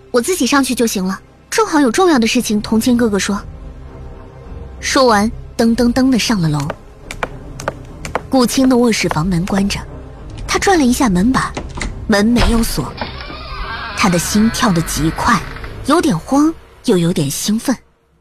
我自己上去就行了，正好有重要的事情同青哥哥说。说完，噔噔噔的上了楼。顾青的卧室房门关着，他转了一下门把，门没有锁。他的心跳得极快，有点慌，又有点兴奋。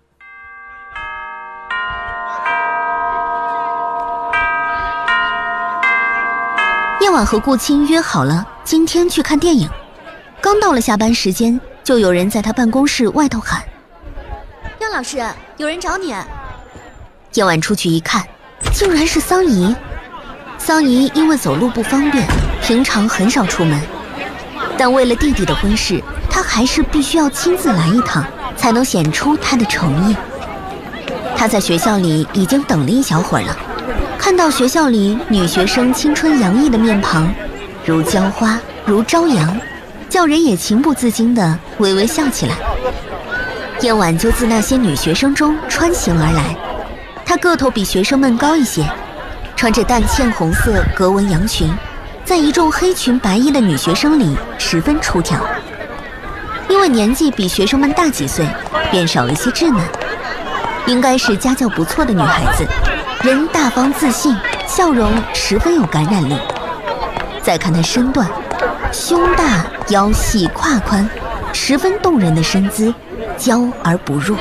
夜晚和顾青约好了今天去看电影，刚到了下班时间，就有人在他办公室外头喊：叶老师，有人找你。夜晚出去一看，竟然是桑怡。桑怡因为走路不方便，平常很少出门，但为了弟弟的婚事，他还是必须要亲自来一趟，才能显出他的诚意。他在学校里已经等了一小会儿了，看到学校里女学生青春洋溢的面庞，如娇花，如朝阳，叫人也情不自禁地微微笑起来。夜晚就自那些女学生中穿行而来，她个头比学生们高一些，穿着淡茜红色格纹洋裙，在一众黑裙白衣的女学生里十分出挑。因为年纪比学生们大几岁，便少了些稚嫩，应该是家教不错的女孩子，人大方自信，笑容十分有感染力。再看她身段，胸大腰细胯宽，十分动人的身姿，娇而不弱。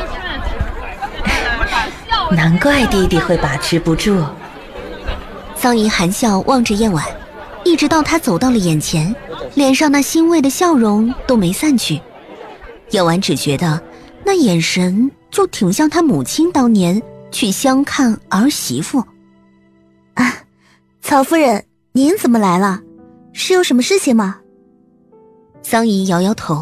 难怪弟弟会把持不住。 桑怡含笑望着夜晚，一直到他走到了眼前，脸上那欣慰的笑容都没散去。夜晚只觉得那眼神就挺像他母亲当年去相看儿媳妇。 啊，曹夫人，您怎么来了？是有什么事情吗？ 桑怡摇摇头。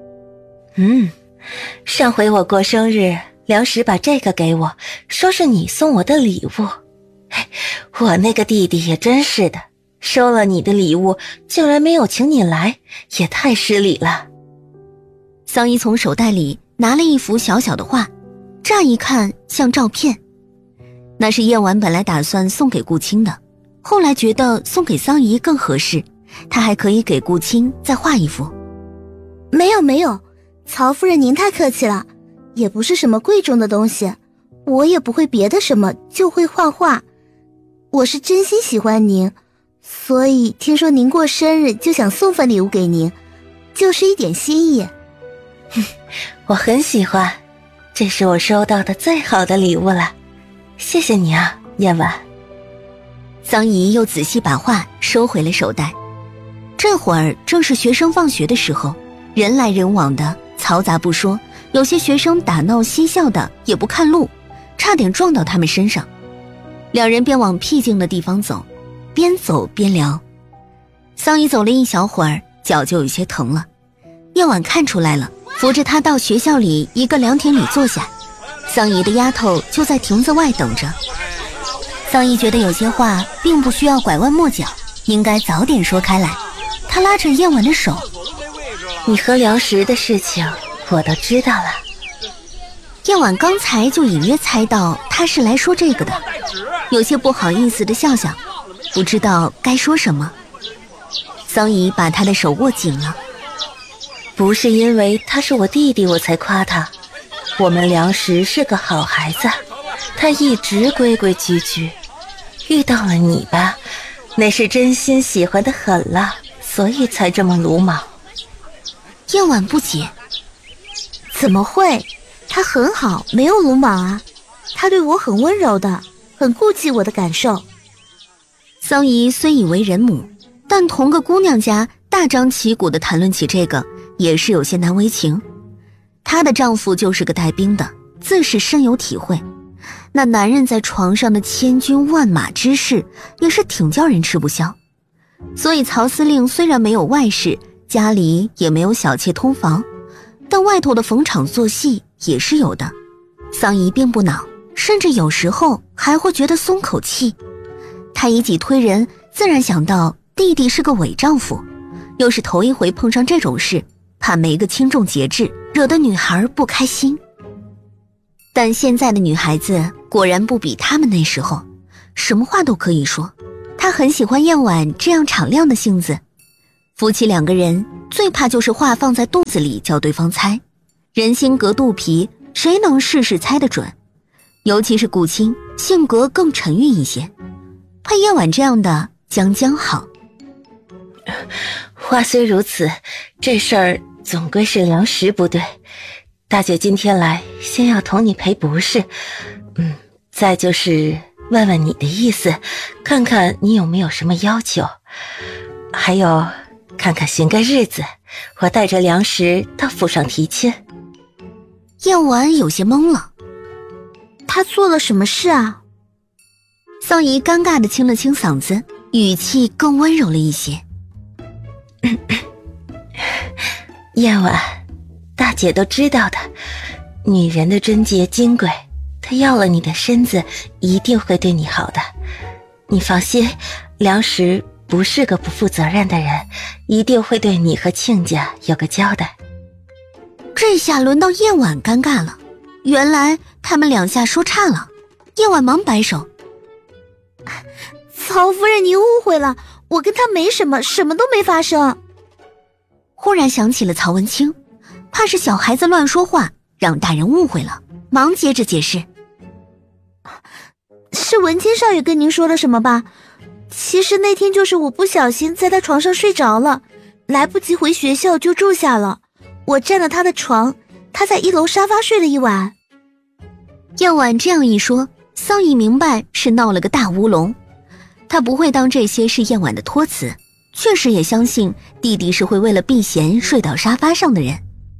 上回我过生日，梁石把这个给我，说是你送我的礼物。我那个弟弟也真是的，收了你的礼物，竟然没有请你来，也太失礼了。 桑怡从手袋里拿了一幅小小的画，乍一看像照片。那是夜晚本来打算送给顾青的，后来觉得送给桑怡更合适，他还可以给顾青再画一幅。 没有，曹夫人您太客气了，也不是什么贵重的东西，我也不会别的什么，就会画画。我是真心喜欢您，所以听说您过生日就想送份礼物给您，就是一点心意。 我很喜欢，这是我收到的最好的礼物了，谢谢你啊，夜晚。 桑怡又仔细把画收回了手袋。这会儿正是学生放学的时候，人来人往的，嘈杂不说，有些学生打闹嬉笑的也不看路，差点撞到他们身上。两人便往僻静的地方走，边走边聊。桑怡走了一小会儿，脚就有些疼了。夜晚看出来了，扶着她到学校里一个凉亭里坐下。桑怡的丫头就在亭子外等着。桑怡觉得有些话并不需要拐弯抹角，应该早点说开来。她拉着夜晚的手： 你和梁石的事情我都知道了。 夜晚刚才就隐约猜到他是来说这个的，有些不好意思的笑笑，不知道该说什么。桑怡把他的手握紧了。 不是因为他是我弟弟我才夸他，我们梁石是个好孩子，他一直规规矩矩，遇到了你吧，那是真心喜欢得很了，所以才这么鲁莽。 夜晚不解， 怎么会？他很好，没有鲁莽啊，他对我很温柔的，很顾及我的感受。 桑怡虽已为人母，但同个姑娘家大张旗鼓地谈论起这个，也是有些难为情。她的丈夫就是个带兵的，自是深有体会。那男人在床上的千军万马之事，也是挺叫人吃不消。所以曹司令虽然没有外事，家里也没有小妾通房，但外头的逢场作戏也是有的。桑怡并不恼，甚至有时候还会觉得松口气。她以己推人，自然想到弟弟是个伪丈夫，又是头一回碰上这种事，怕没个轻重节制，惹得女孩不开心。但现在的女孩子果然不比他们那时候，什么话都可以说。她很喜欢燕婉这样敞亮的性子， 夫妻两个人最怕就是话放在肚子里叫对方猜，人心隔肚皮，谁能事事猜得准？尤其是顾青性格更沉郁一些，配夜晚这样的将将好。 话虽如此，这事儿总归是梁实不对。大姐今天来，先要同你赔不是，再就是问问你的意思，看看你有没有什么要求，还有看看寻个日子，我带着梁实到府上提亲。 夜晚有些懵了， 他做了什么事啊？ 桑姨尴尬地清了清嗓子，语气更温柔了一些。 夜晚，大姐都知道的，女人的贞洁金贵，她要了你的身子，一定会对你好的。你放心，梁实不是个不负责任的人，一定会对你和亲家有个交代。 这下轮到夜晚尴尬了，原来他们两下说岔了。夜晚忙摆手： 曹夫人，你误会了，我跟他没什么，什么都没发生。 忽然想起了曹文清，怕是小孩子乱说话，让大人误会了，忙接着解释： 是文清少爷跟您说了什么吧？其实那天就是我不小心在他床上睡着了，来不及回学校就住下了。我占了他的床，他在1楼沙发睡了一晚。 夜晚这样一说，桑姨明白是闹了个大乌龙。他不会当这些是夜晚的托词，确实也相信弟弟是会为了避嫌睡到沙发上的人。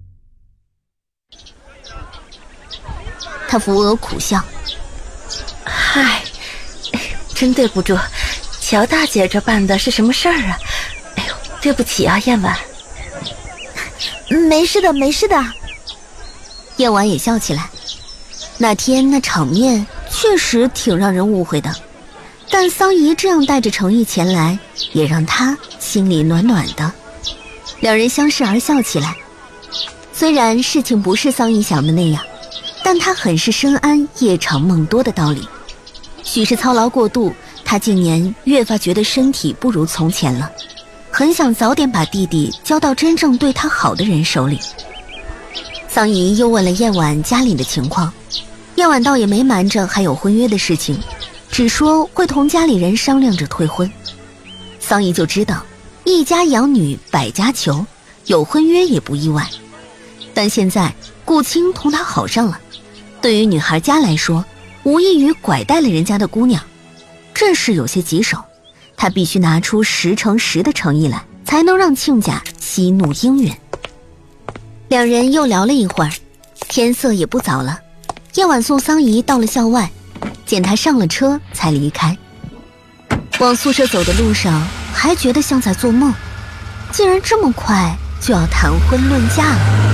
他扶额苦笑： 嗨，真对不住，乔大姐这办的是什么事儿啊？哎呦，对不起啊，燕婉。 没事的，没事的。 燕婉也笑起来。那天那场面确实挺让人误会的，但桑姨这样带着诚意前来，也让他心里暖暖的。两人相视而笑起来。虽然事情不是桑姨想的那样，但他很是深谙夜长梦多的道理。许是操劳过度，他近年越发觉得身体不如从前了，很想早点把弟弟交到真正对他好的人手里。桑姨又问了燕婉家里的情况，燕婉倒也没瞒着还有婚约的事情，只说会同家里人商量着退婚。桑姨就知道一家养女百家求，有婚约也不意外。但现在顾青同他好上了，对于女孩家来说，无异于拐带了人家的姑娘，这事有些棘手。他必须拿出10%的诚意来，才能让亲家息怒应允。两人又聊了一会儿，天色也不早了。夜晚送桑姨到了校外，见她上了车才离开。往宿舍走的路上，还觉得像在做梦，竟然这么快就要谈婚论嫁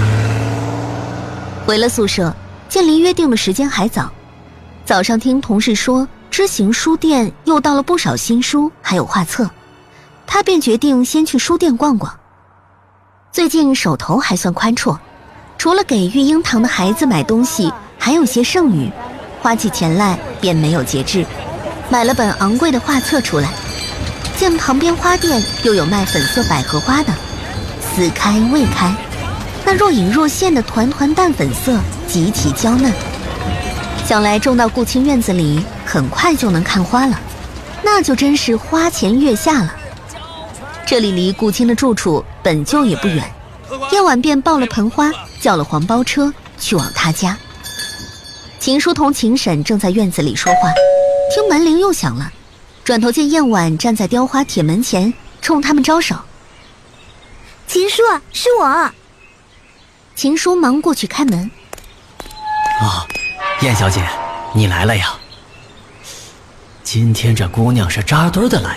了。回了宿舍，见离约定的时间还早，早上听同事说知行书店又到了不少新书还有画册，他便决定先去书店逛逛。最近手头还算宽绰，除了给育婴堂的孩子买东西还有些剩余，花起钱来便没有节制，买了本昂贵的画册出来。见旁边花店又有卖粉色百合花的，似开未开，那若隐若现的团团淡粉色极其娇嫩，想来种到顾青院子里很快就能看花了，那就真是花前月下了。这里离顾青的住处本就也不远，夜晚便抱了盆花，叫了黄包车去往他家。秦叔同秦婶正在院子里说话，听门铃又响了，转头见燕婉站在雕花铁门前冲他们招手。 秦叔，是我。 秦叔忙过去开门。 哦，燕小姐，你来了呀。今天这姑娘是扎堆的来。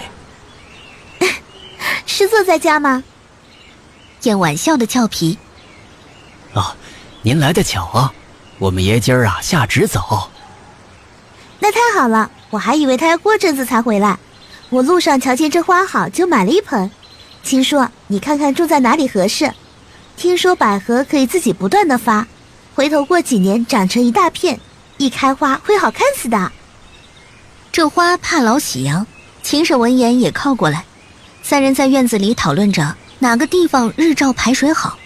师座在家吗？ 燕婉笑得俏皮。 哦，您来得巧啊，我们爷今儿啊下旨走。 那太好了，我还以为他要过阵子才回来。我路上瞧见这花好，就买了一盆。秦叔，你看看种在哪里合适？听说百合可以自己不断的发，回头过几年长成一大片，一开花会好看死的。 这花怕老喜阳，秦婶闻言也靠过来，三人在院子里讨论着哪个地方日照排水好，